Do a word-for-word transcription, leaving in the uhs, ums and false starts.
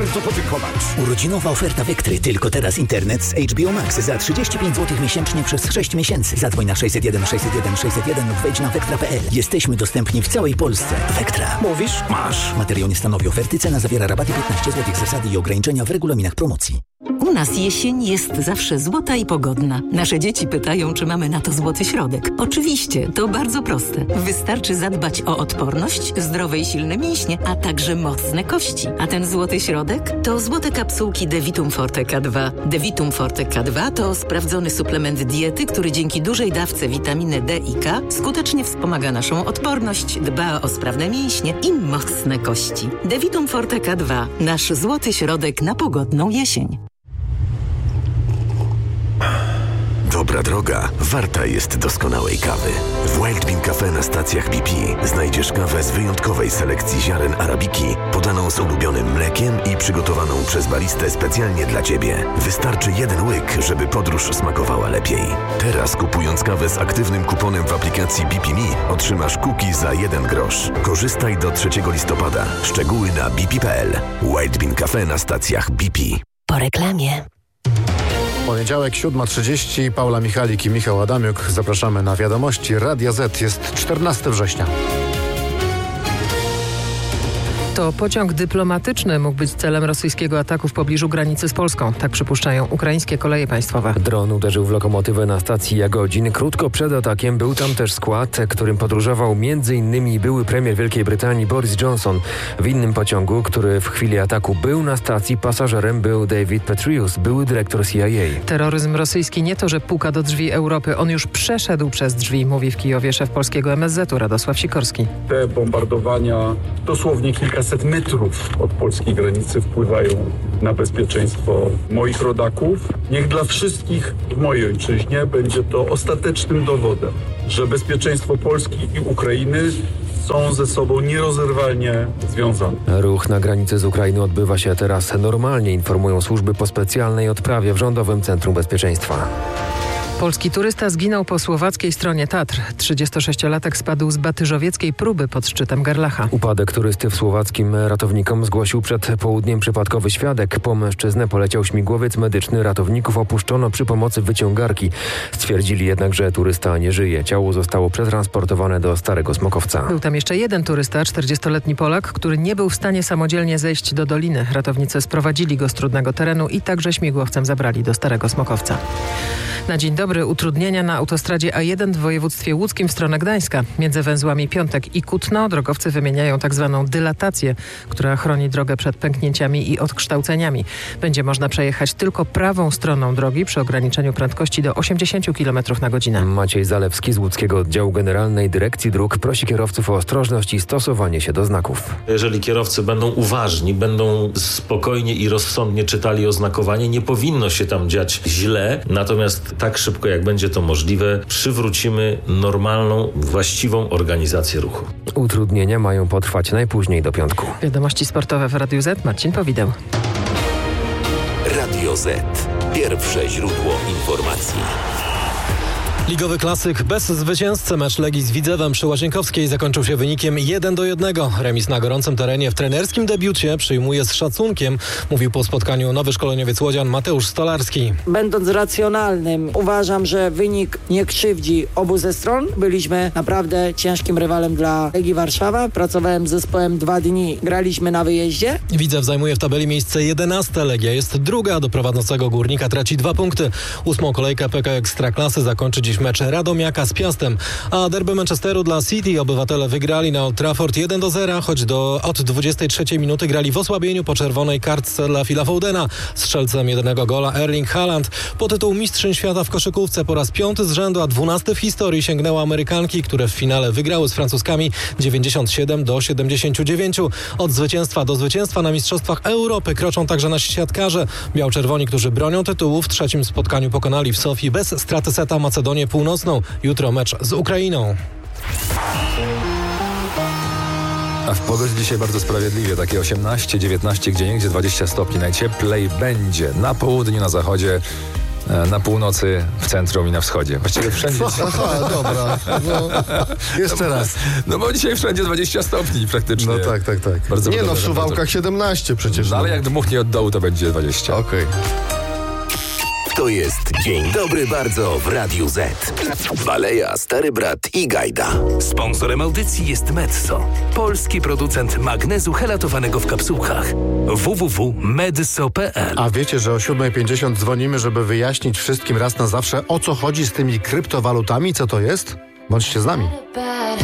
bardzo podziękować. Urodzinowa oferta Vectry. Tylko teraz internet z H B O Max za trzydzieści pięć złotych miesięcznie przez sześć miesięcy. Zadzwoń na sześćset jeden sześćset jeden sześćset jeden lub wejdź na vectra kropka p l. Jesteśmy dostępni w całej Polsce. Vectra. Mówisz? Masz. Materiał nie stanowi oferty. Cena zawiera rabaty piętnaście złotych. Zasady i ograniczenia w regulaminach promocji. U nas jesień jest zawsze złota i pogodna. Nasze dzieci pytają, czy mamy na to złoty środek. Oczywiście, to bardzo proste. Wystarczy zadbać o odporność, zdrowe i silne mięśnie, a także mocne kości. A ten złoty środek to złote kapsułki Devitum Forte K dwa. Devitum Forte K dwa to sprawdzony suplement diety, który dzięki dużej dawce witaminy D i K skutecznie wspomaga naszą odporność, dba o sprawne mięśnie i mocne kości. Devitum Forte K dwa. Nasz złoty środek na pogodną jesień. Dobra droga warta jest doskonałej kawy. W Wild Bean Cafe na stacjach B P znajdziesz kawę z wyjątkowej selekcji ziaren arabiki, podaną z ulubionym mlekiem i przygotowaną przez baristę specjalnie dla Ciebie. Wystarczy jeden łyk, żeby podróż smakowała lepiej. Teraz kupując kawę z aktywnym kuponem w aplikacji B P Me otrzymasz cookie za jeden grosz. Korzystaj do trzeciego listopada. Szczegóły na b p kropka p l. Wild Bean Cafe na stacjach B P. Po reklamie. Poniedziałek, siódma trzydzieści. Paula Michalik i Michał Adamiuk. Zapraszamy na Wiadomości Radia Z. Jest czternastego września. To pociąg dyplomatyczny mógł być celem rosyjskiego ataku w pobliżu granicy z Polską. Tak przypuszczają ukraińskie koleje państwowe. Dron uderzył w lokomotywę na stacji Jagodzin. Krótko przed atakiem był tam też skład, którym podróżował m.in. były premier Wielkiej Brytanii Boris Johnson. W innym pociągu, który w chwili ataku był na stacji, pasażerem był David Petraeus, były dyrektor C I A. Terroryzm rosyjski nie to, że puka do drzwi Europy. On już przeszedł przez drzwi, mówi w Kijowie szef polskiego M S Z-u Radosław Sikorski. Te bombardowania dosłownie kilka set metrów od polskiej granicy wpływają na bezpieczeństwo moich rodaków. Niech dla wszystkich w mojej ojczyźnie będzie to ostatecznym dowodem, że bezpieczeństwo Polski i Ukrainy są ze sobą nierozerwalnie związane. Ruch na granicy z Ukrainą odbywa się teraz normalnie, informują służby po specjalnej odprawie w Rządowym Centrum Bezpieczeństwa. Polski turysta zginął po słowackiej stronie Tatr. trzydziestosześciolatek spadł z batyżowieckiej próby pod szczytem Garlacha. Upadek turysty w słowackim ratownikom zgłosił przed południem przypadkowy świadek. Po mężczyznę poleciał śmigłowiec medyczny. Ratowników opuszczono przy pomocy wyciągarki. Stwierdzili jednak, że turysta nie żyje. Ciało zostało przetransportowane do Starego Smokowca. Był tam jeszcze jeden turysta, czterdziestoletni Polak, który nie był w stanie samodzielnie zejść do doliny. Ratownicy sprowadzili go z trudnego terenu i także śmigłowcem zabrali do Starego Smokowca. Na dzień dobry, utrudnienia na autostradzie A jeden w województwie łódzkim w stronę Gdańska. Między węzłami Piątek i Kutno drogowcy wymieniają tak zwaną dylatację, która chroni drogę przed pęknięciami i odkształceniami. Będzie można przejechać tylko prawą stroną drogi przy ograniczeniu prędkości do osiemdziesiąt kilometrów na godzinę. Maciej Zalewski z Łódzkiego Oddziału Generalnej Dyrekcji Dróg prosi kierowców o ostrożność i stosowanie się do znaków. Jeżeli kierowcy będą uważni, będą spokojnie i rozsądnie czytali oznakowanie, nie powinno się tam dziać źle, natomiast tak szybko jak będzie to możliwe, przywrócimy normalną, właściwą organizację ruchu. Utrudnienia mają potrwać najpóźniej do piątku. Wiadomości sportowe w Radiu Z. Marcin Powideł. Radio Z. Pierwsze źródło informacji. Ligowy klasyk bez zwycięzcy. Mecz Legii z Widzewem przy Łazienkowskiej zakończył się wynikiem jeden do jednego. Remis na gorącym terenie w trenerskim debiucie przyjmuje z szacunkiem, mówił po spotkaniu nowy szkoleniowiec łodzian Mateusz Stolarski. Będąc racjonalnym, uważam, że wynik nie krzywdzi obu ze stron. Byliśmy naprawdę ciężkim rywalem dla Legii Warszawa. Pracowałem z zespołem dwa dni. Graliśmy na wyjeździe. Widzew zajmuje w tabeli miejsce jedenaste. Legia jest druga. Do prowadzącego Górnika traci dwa punkty. Ósmą kolejkę P K Ekstraklasy zakończy dziś mecz Radomiaka z Piastem, a derby Manchesteru dla City obywatele wygrali na Old Trafford jeden do zera, choć do, od dwudziestej trzeciej minuty grali w osłabieniu po czerwonej kartce dla Phila Foudena. Strzelcem jednego gola Erling Haaland. Po tytuł Mistrzyń Świata w koszykówce po raz piąty z rzędu, a dwunasty w historii sięgnęły Amerykanki, które w finale wygrały z Francuzkami dziewięćdziesiąt siedem do siedemdziesięciu dziewięciu. Od zwycięstwa do zwycięstwa na Mistrzostwach Europy kroczą także nasi siatkarze. Biał-czerwoni, którzy bronią tytułu, w trzecim spotkaniu pokonali w Sofii bez straty seta Macedonię Północną. Jutro mecz z Ukrainą. A w pogodzie dzisiaj bardzo sprawiedliwie, takie osiemnaście dziewiętnaście, gdzieniegdzie dwadzieścia stopni. Najcieplej będzie na południu, na zachodzie e, na północy, w centrum i na wschodzie. Właściwie wszędzie. Aha, dobra. No, jeszcze raz. No bo dzisiaj wszędzie dwadzieścia stopni praktycznie. No tak, tak, tak. Bardzo nie no, w podobne Suwałkach siedemnaście przecież. No ale jak dmuchnie od dołu, to będzie dwadzieścia. Okej. Okay. To jest Dzień Dobry Bardzo w Radiu Z. Baleja, Stary Brat i Gajda. Sponsorem audycji jest Medzo, polski producent magnezu helatowanego w kapsułkach. w w w kropka medso kropka p l. A wiecie, że o siódma pięćdziesiąt dzwonimy, żeby wyjaśnić wszystkim raz na zawsze, o co chodzi z tymi kryptowalutami, co to jest? Bądźcie z nami.